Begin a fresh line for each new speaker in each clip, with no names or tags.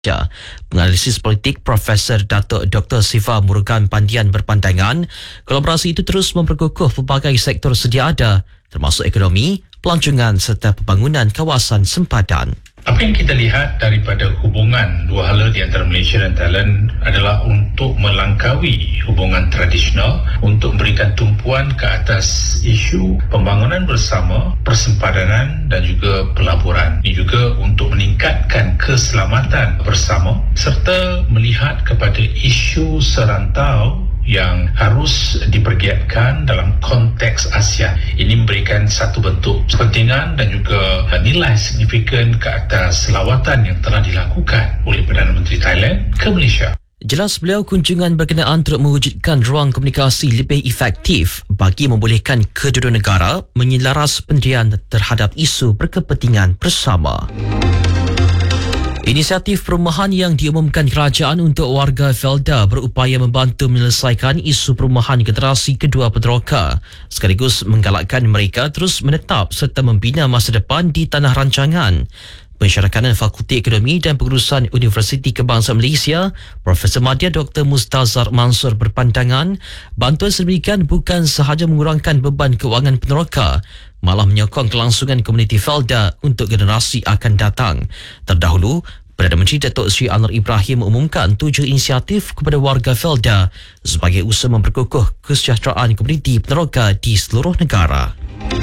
Penganalisis politik Profesor Datuk Dr. Siva Murugan Pandian berpandangan kolaborasi itu terus memperkukuh pelbagai sektor sedia ada termasuk ekonomi, pelancongan serta pembangunan kawasan sempadan.
Apa yang kita lihat daripada hubungan dua hala di antara Malaysia dan Thailand adalah untuk melangkaui hubungan tradisional untuk memberikan tumpuan ke atas isu pembangunan bersama, persempadanan dan juga pelaburan. Ini juga untuk meningkatkan keselamatan bersama serta melihat kepada isu serantau yang harus dipergiatkan dalam konteks ASEAN. Ini memberikan satu bentuk kepentingan dan juga nilai signifikan ke atas lawatan yang telah dilakukan oleh Perdana Menteri Thailand ke Malaysia.
Jelas beliau kunjungan berkenaan untuk mewujudkan ruang komunikasi lebih efektif bagi membolehkan kedua-dua negara menyelaras pendirian terhadap isu berkepentingan bersama. Inisiatif perumahan yang diumumkan kerajaan untuk warga Felda berupaya membantu menyelesaikan isu perumahan generasi kedua Pedroka sekaligus menggalakkan mereka terus menetap serta membina masa depan di tanah rancangan. Pensyarakanan Fakulti Ekonomi dan Pengurusan Universiti Kebangsaan Malaysia, Profesor Madya Dr. Mustazar Mansur berpandangan bantuan sedemikian bukan sahaja mengurangkan beban kewangan peneroka, malah menyokong kelangsungan komuniti Felda untuk generasi akan datang. Terdahulu, Perdana Menteri Datuk Seri Anwar Ibrahim mengumumkan 7 inisiatif kepada warga Felda sebagai usaha memperkukuh kesejahteraan komuniti peneroka di seluruh negara.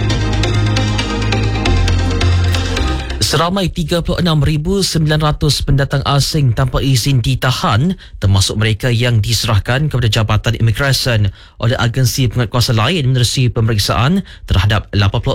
Seramai 36,900 pendatang asing tanpa izin ditahan, termasuk mereka yang diserahkan kepada Jabatan Imigresen oleh agensi penguatkuasa lain menerusi pemeriksaan terhadap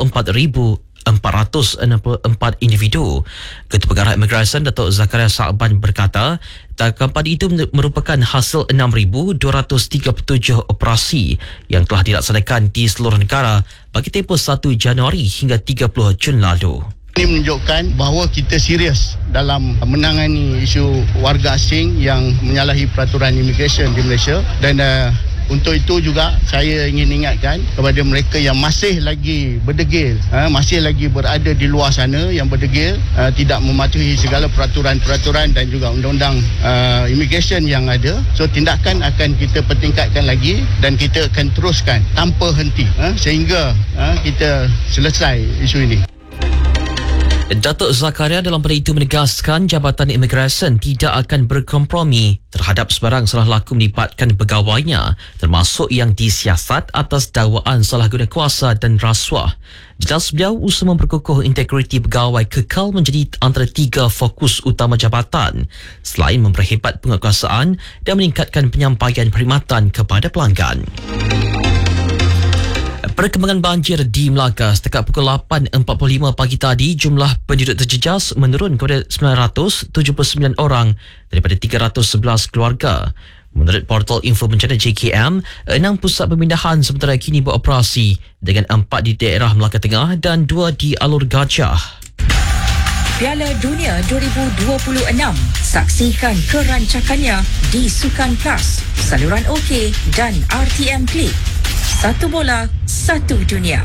84,464 individu. Ketua Pengarah Imigresen Datuk Zakaria Sa'ban berkata, tangkapan itu merupakan hasil 6,237 operasi yang telah dilaksanakan di seluruh negara bagi tempoh 1 Januari hingga 30 Jun lalu.
Ini menunjukkan bahawa kita serius dalam menangani isu warga asing yang menyalahi peraturan imigresen di Malaysia dan untuk itu juga saya ingin ingatkan kepada mereka yang masih lagi berdegil, masih lagi berada di luar sana yang berdegil, tidak mematuhi segala peraturan-peraturan dan juga undang-undang imigresen yang ada. So tindakan akan kita pertingkatkan lagi dan kita akan teruskan tanpa henti sehingga kita selesai isu ini.
Datuk Zakaria dalam pada itu menegaskan Jabatan Imigresen tidak akan berkompromi terhadap sebarang salah laku melibatkan pegawainya termasuk yang disiasat atas dakwaan salah guna kuasa dan rasuah. Jelas beliau usaha memperkukuh integriti pegawai kekal menjadi antara 3 fokus utama jabatan selain memperhebat penguatkuasaan dan meningkatkan penyampaian perkhidmatan kepada pelanggan. Perkembangan banjir di Melaka setakat pukul 8.45 pagi tadi, jumlah penduduk terjejas menurun kepada 979 orang daripada 311 keluarga. Menurut portal info bencana JKM, 6 pusat pemindahan sementara kini beroperasi dengan 4 di daerah Melaka Tengah dan 2 di Alor Gajah.
Piala Dunia 2026. Saksikan kerancakannya di Sukan Plus, saluran OK dan RTM Klik. Satu bola, satu dunia.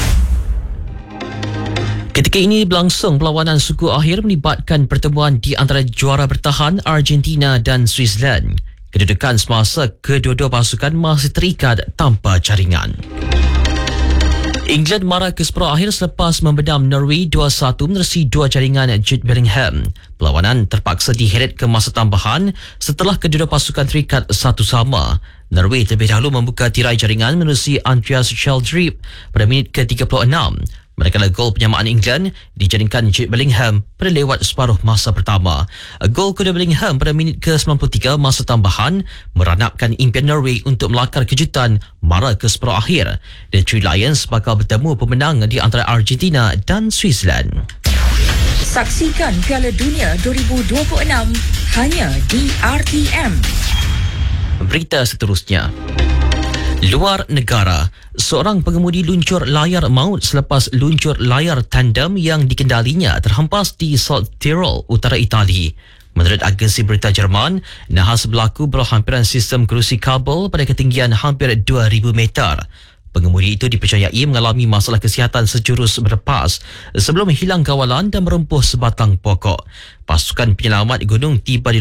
Ketika ini berlangsung perlawanan suku akhir melibatkan pertemuan di antara juara bertahan Argentina dan Switzerland. Kedudukan semasa kedua-dua pasukan masih terikat tanpa jaringan. England marah ke separuh akhir selepas membendam Norway 2-1 menerusi 2 jaringan Jude Bellingham. Perlawanan terpaksa diheret ke masa tambahan setelah kedua pasukan terikat 1-1. Norway terlebih dahulu membuka tirai jaringan menerusi Andreas Sheldrip pada minit ke-36. Manakala gol penyamaan England dijaringkan Jude Bellingham pada lewat separuh masa pertama. Gol kedua Bellingham pada minit ke-93 masa tambahan meranapkan impian Norway untuk melakar kejutan mara ke separuh akhir. The Three Lions bakal bertemu pemenang di antara Argentina dan Switzerland.
Saksikan Piala Dunia 2026 hanya di RTM.
Berita seterusnya. Luar negara, seorang pengemudi luncur layar maut selepas luncur layar tandem yang dikendalinya terhempas di South Tyrol, utara Itali. Menurut agensi berita Jerman, nahas berlaku berhampiran sistem kerusi kabel pada ketinggian hampir 2,000 meter. Pengemudi itu dipercayai mengalami masalah kesihatan sejurus berlepas sebelum hilang kawalan dan merempuh sebatang pokok. Pasukan penyelamat gunung tiba di